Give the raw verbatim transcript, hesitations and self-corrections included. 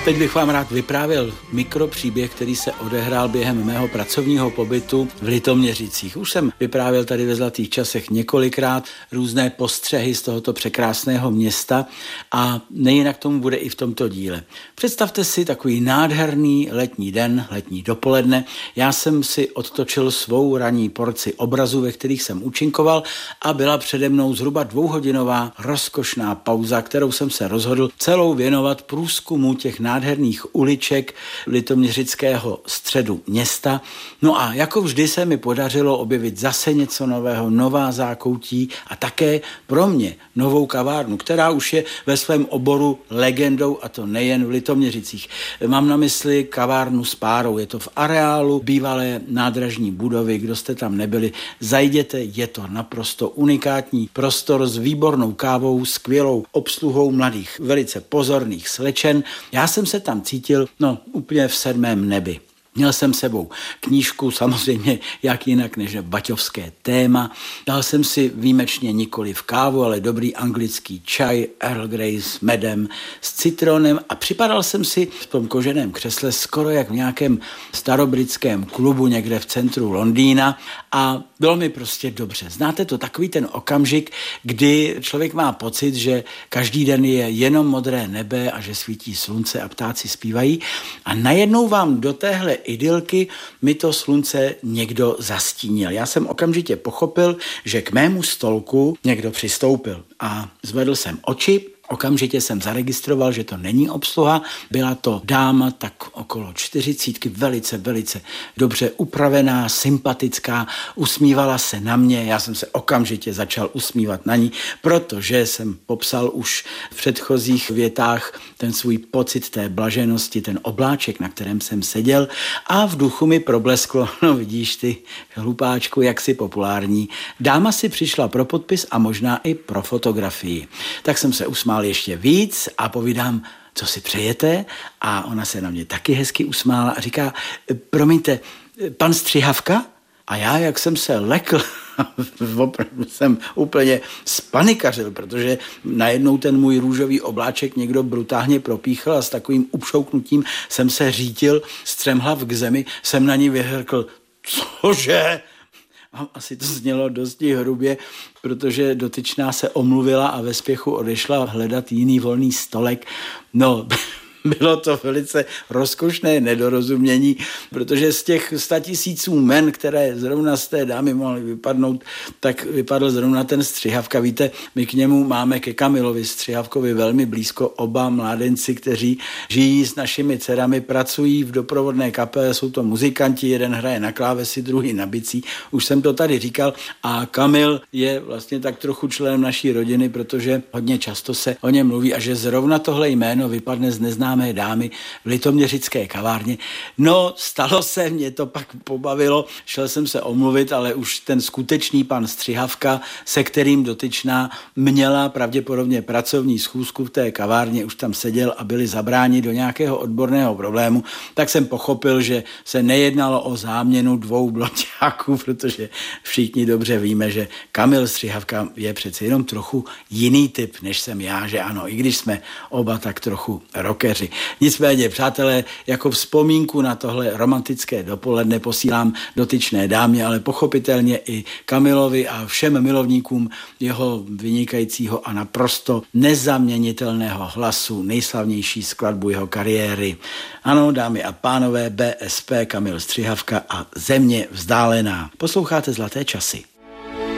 Teď bych vám rád vyprávěl mikropříběh, který se odehrál během mého pracovního pobytu v Litoměřicích. Už jsem vyprávěl tady ve Zlatých časech několikrát různé postřehy z tohoto překrásného města a nejinak tomu bude i v tomto díle. Představte si takový nádherný letní den, letní dopoledne. Já jsem si odtočil svou ranní porci obrazů, ve kterých jsem účinkoval a byla přede mnou zhruba dvouhodinová rozkošná pauza, kterou jsem se rozhodl celou věnovat průzkumu těch nádherných uliček litoměřického středu města. No a jako vždy se mi podařilo objevit zase něco nového, nová zákoutí a také pro mě novou kavárnu, která už je ve svém oboru legendou, a to nejen v Litoměřicích. Mám na mysli kavárnu s párou. Je to v areálu bývalé nádražní budovy. Kdo jste tam nebyli, zajděte, je to naprosto unikátní prostor s výbornou kávou, skvělou obsluhou mladých, velice pozorných slečen. Já jsem se tam cítil, no, úplně v sedmém nebi. Měl jsem sebou knížku, samozřejmě jak jinak než baťovské téma. Dal jsem si výjimečně nikoliv kávu, ale dobrý anglický čaj, Earl Grey s medem, s citronem a připadal jsem si v tom koženém křesle skoro jak v nějakém starobritském klubu někde v centru Londýna a bylo mi prostě dobře. Znáte to, takový ten okamžik, kdy člověk má pocit, že každý den je jenom modré nebe a že svítí slunce a ptáci zpívají a najednou vám do téhle idylky mi to slunce někdo zastínil. Já jsem okamžitě pochopil, že k mému stolku někdo přistoupil a zvedl jsem oči. Okamžitě jsem zaregistroval, že to není obsluha, byla to dáma tak okolo čtyřicítky, velice, velice dobře upravená, sympatická, usmívala se na mě, já jsem se okamžitě začal usmívat na ní, protože jsem popsal už v předchozích větách ten svůj pocit té blaženosti, ten obláček, na kterém jsem seděl a v duchu mi problesklo, no vidíš ty, hlupáčku, jak jsi populární. Dáma si přišla pro podpis a možná i pro fotografii. Tak jsem se usmál ještě víc a povídám, co si přejete, a ona se na mě taky hezky usmála a říká, promiňte, pan Střihavka? A já, jak jsem se lekl, opravdu jsem úplně spanikařil, protože najednou ten můj růžový obláček někdo brutálně propíchl a s takovým upšouknutím jsem se řítil střemhlav k zemi, jsem na ní vyhrkl, cože? A asi to znělo dosti hrubě, protože dotyčná se omluvila a ve spěchu odešla hledat jiný volný stolek. No, bylo to velice rozkošné nedorozumění, protože z těch statisíců men, které zrovna z té dámy mohly vypadnout, tak vypadl zrovna ten Střihavka. Víte, my k němu máme ke Kamilovi Střihavkovi velmi blízko oba mládenci, kteří žijí s našimi dcerami, pracují v doprovodné kapele, jsou to muzikanti, jeden hraje na klávesi, druhý na bicí. Už jsem to tady říkal a Kamil je vlastně tak trochu členem naší rodiny, protože hodně často se o něm mluví a že zrovna tohle jméno vypadne z neznámé mé dámy v litoměřické kavárně. No, stalo se, mě to pak pobavilo, šel jsem se omluvit, ale už ten skutečný pan Střihavka, se kterým dotyčná měla pravděpodobně pracovní schůzku v té kavárně, už tam seděl a byli zabráni do nějakého odborného problému, tak jsem pochopil, že se nejednalo o záměnu dvou bloťáků, protože všichni dobře víme, že Kamil Střihavka je přeci jenom trochu jiný typ, než jsem já, že ano, i když jsme oba tak trochu rockeři. Nicméně, přátelé, jako vzpomínku na tohle romantické dopoledne posílám dotyčné dámě, ale pochopitelně i Kamilovi a všem milovníkům jeho vynikajícího a naprosto nezaměnitelného hlasu, nejslavnější skladbu jeho kariéry. Ano, dámy a pánové, B S P, Kamil Střihavka a Země vzdálená. Posloucháte Zlaté časy.